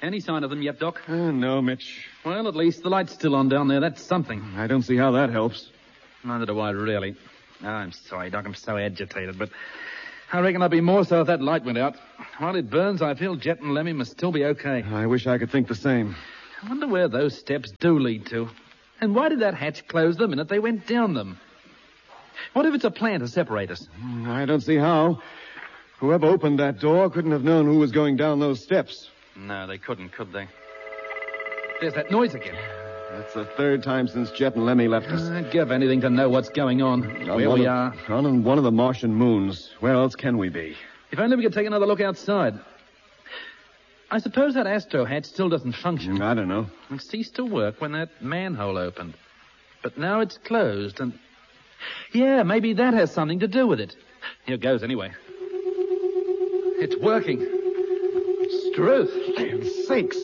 Any sign of them yet, Doc? No, Mitch. Well, at least the light's still on down there. That's something. I don't see how that helps. Neither do I, really. Oh, I'm sorry, Doc. I'm so agitated, but I reckon I'd be more so if that light went out. While it burns, I feel Jet and Lemmy must still be okay. I wish I could think the same. I wonder where those steps do lead to. And why did that hatch close the minute they went down them? What if it's a plan to separate us? I don't see how. Whoever opened that door couldn't have known who was going down those steps. No, they couldn't, could they? There's that noise again. That's the third time since Jet and Lemmy left us. I'd give anything to know what's going on. Where we are. On one of the Martian moons. Where else can we be? If only we could take another look outside. I suppose that astro hatch still doesn't function. I don't know. It ceased to work when that manhole opened. But now it's closed and... Yeah, maybe that has something to do with it. Here goes, anyway. It's working. Struth. Land's sakes.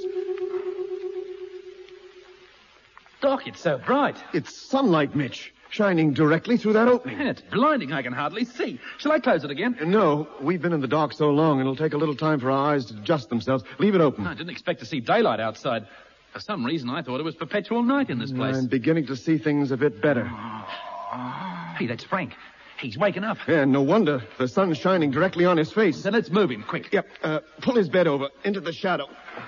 Doc, it's so bright. It's sunlight, Mitch, shining directly through that opening. Yeah, it's blinding. I can hardly see. Shall I close it again? No, we've been in the dark so long, it'll take a little time for our eyes to adjust themselves. Leave it open. I didn't expect to see daylight outside. For some reason, I thought it was perpetual night in this place. I'm beginning to see things a bit better. Hey, that's Frank. He's waking up. Yeah, no wonder. The sun's shining directly on his face. Then let's move him, quick. Yep, pull his bed over into the shadow.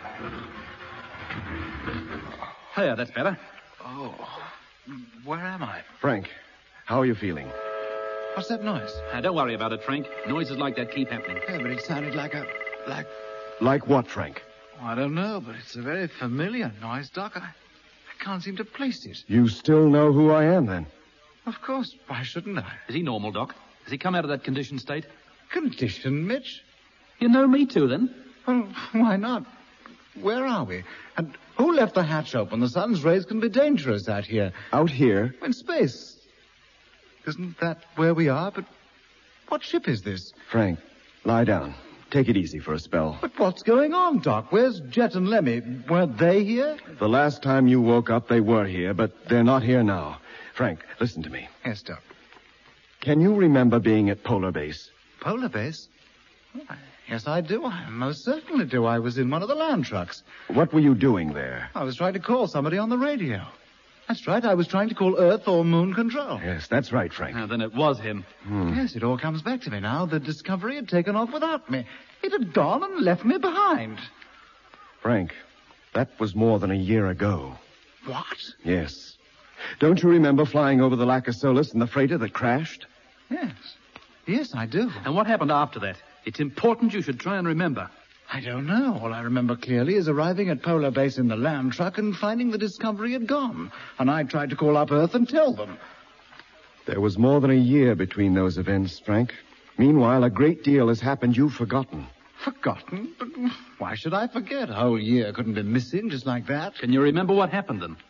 There, that's better. Oh, where am I? Frank, how are you feeling? What's that noise? Don't worry about it, Frank. Noises like that keep happening. Yeah, but it sounded like Like what, Frank? I don't know, but it's a very familiar noise, Doc. I can't seem to place it. You still know who I am, then? Of course. Why shouldn't I? Is he normal, Doc? Has he come out of that conditioned state? Condition, Mitch? You know me too, then? Well, why not? Where are we? And who left the hatch open? The sun's rays can be dangerous out here. Out here? In space. Isn't that where we are? But what ship is this? Frank, lie down. Take it easy for a spell. But what's going on, Doc? Where's Jet and Lemmy? Weren't they here? The last time you woke up, they were here, but they're not here now. Frank, listen to me. Yes, Doc. Can you remember being at Polar Base? Polar Base? Yes, I do. I most certainly do. I was in one of the land trucks. What were you doing there? I was trying to call somebody on the radio. That's right. I was trying to call Earth or Moon Control. Yes, that's right, Frank. Then it was him. Yes, it all comes back to me now. The Discovery had taken off without me. It had gone and left me behind. Frank, that was more than a year ago. What? Yes. Don't you remember flying over the Lacasolis in the freighter that crashed? Yes. Yes, I do. And what happened after that? It's important you should try and remember. I don't know. All I remember clearly is arriving at Polar Base in the land truck and finding the Discovery had gone. And I tried to call up Earth and tell them. There was more than a year between those events, Frank. Meanwhile, a great deal has happened you've forgotten. Forgotten? But why should I forget? A whole year couldn't be missing just like that. Can you remember what happened then?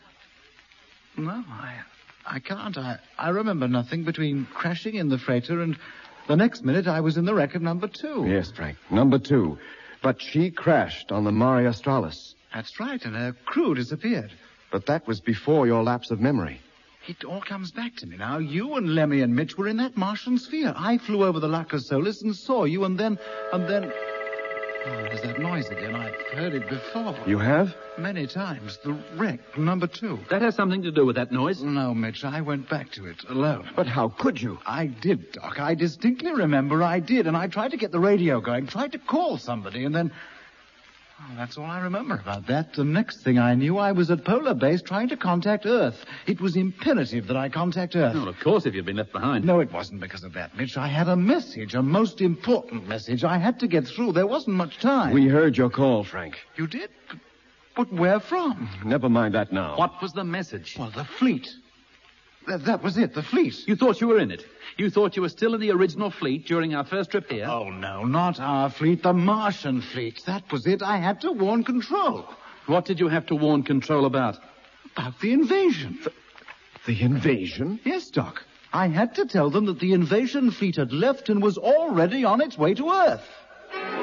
No, I can't. I remember nothing between crashing in the freighter and the next minute I was in the wreck of number 2. Yes, Frank, number 2. But she crashed on the Mare Australis. That's right, and her crew disappeared. But that was before your lapse of memory. It all comes back to me now. You and Lemmy and Mitch were in that Martian sphere. I flew over the Lacasolis and saw you, and then... Oh, there's that noise again. I've heard it before. You have? Many times. The wreck, number 2. That has something to do with that noise? No, Mitch, I went back to it alone. But how could you? I did, Doc. I distinctly remember I did, and I tried to get the radio going, tried to call somebody, and then... Oh, that's all I remember about that. The next thing I knew, I was at Polar Base trying to contact Earth. It was imperative that I contact Earth. Well, of course, if you'd been left behind. No, it wasn't because of that, Mitch. I had a message, a most important message. I had to get through. There wasn't much time. We heard your call, Frank. You did? But where from? Never mind that now. What was the message? Well, the fleet. That was it, the fleet. You thought you were in it? You thought you were still in the original fleet during our first trip here? Oh, no, not our fleet, the Martian fleet. That was it. I had to warn Control. What did you have to warn Control about? About the invasion. The invasion? Yes, Doc. I had to tell them that the invasion fleet had left and was already on its way to Earth.